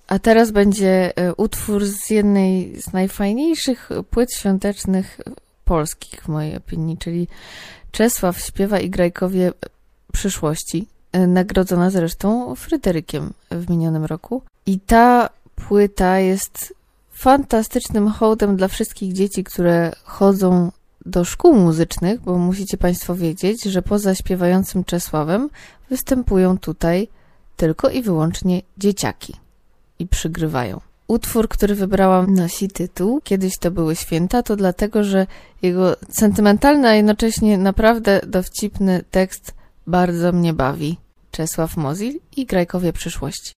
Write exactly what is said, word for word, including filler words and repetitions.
A teraz będzie utwór z jednej z najfajniejszych płyt świątecznych polskich, w mojej opinii, czyli Czesław śpiewa i Grajkowie przyszłości, nagrodzona zresztą Fryderykiem w minionym roku. I ta płyta jest fantastycznym hołdem dla wszystkich dzieci, które chodzą do szkół muzycznych, bo musicie Państwo wiedzieć, że poza śpiewającym Czesławem występują tutaj tylko i wyłącznie dzieciaki i przygrywają. Utwór, który wybrałam, nosi tytuł Kiedyś to były święta, to dlatego, że jego sentymentalny, a jednocześnie naprawdę dowcipny tekst bardzo mnie bawi. Czesław Mozil i Grajkowie przyszłości.